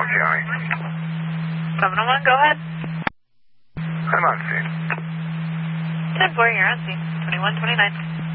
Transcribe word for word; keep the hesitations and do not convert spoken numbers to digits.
County. seven oh one, go ahead. I'm on scene. ten four, you're on scene. twenty-one twenty-nine.